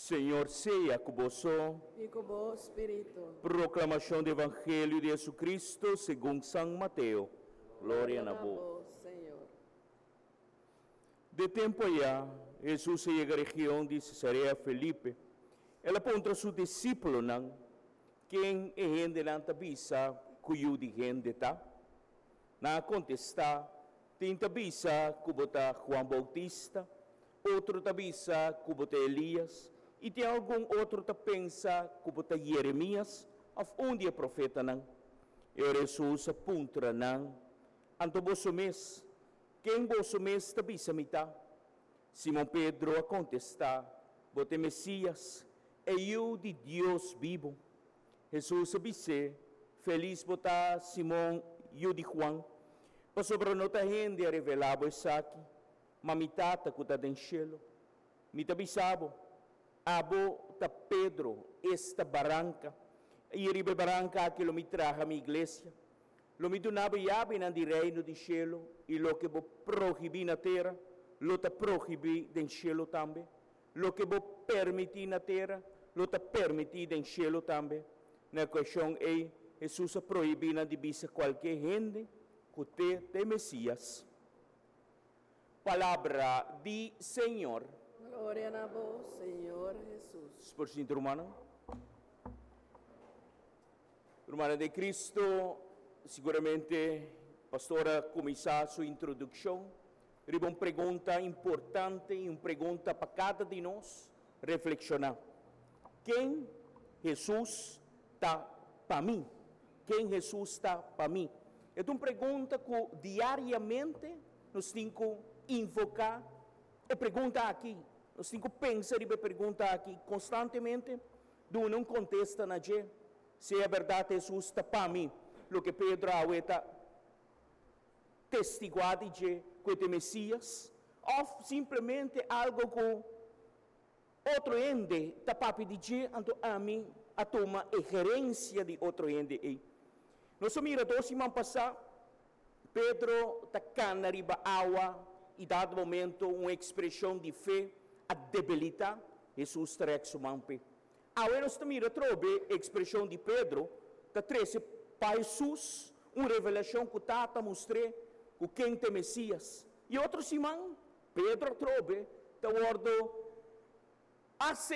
Senhor seja convosco. E com o Espírito. Proclamação do Evangelho de Jesus Cristo segundo São Mateus. Glória a vós, Senhor. De tempo já, Jesus chega à região de Cesarea Felipe. Ela contra seu discípulo, quem é gente não avisa cuyo de gente está. Na contesta, tem avisa que bota Juan Bautista, outro avisa que bota Elias, e tem algum outro que pensa que bota Jeremias, onde é profeta não. E Jesus apunta não. Anto vosso mês, quem vosso mês avisa mitá? Simão Pedro a contestar, bota Messias, é eu de Deus vivo. Jesus avise, feliz botar Simão e o de Juan, para sobre nota gente a revelar isso aqui, mamitata que está em cielo. Me avisava, abo ta Pedro, esta barranca, e ribe barranca que lo me traga a minha igreja. Lo me donava yabe na di reino di cielo, e lo que vou proibir na terra, lo ta proibir den cielo também. Lo que vou permitir na terra, lo ta permitir den cielo também. Na questão é, Jesus proíbe na divisa qualquer gente que te Messias. Palavra de Senhor. Glória a vós, Senhor Jesus. Por si, irmã. Irmã de Cristo, seguramente, pastora, começar sua introdução. Riba uma pergunta importante, uma pergunta para cada de nós reflexionar. Quem Jesus está para mim? Quem Jesus está para mim? É uma pergunta que diariamente nós temos que invocar. É pergunta aqui. Nós temos que pensar e perguntar aqui constantemente. Não contesta na gente. Se é verdade, Jesus está para mim. O que Pedro está testiguado de que é Messias. Ou simplesmente algo que outro ende está para pedir a mim a tomar a gerência de outro ende. Nós mira 2 semanas passadas, Pedro está cana riba água e dado momento uma expressão de fé a debilitar Jesus trex sumampe. Agora nós mira trobe a expressão de Pedro está trece para Jesus uma revelação que está mostrando o quem é Messias. E outro semana Pedro trobe está ordo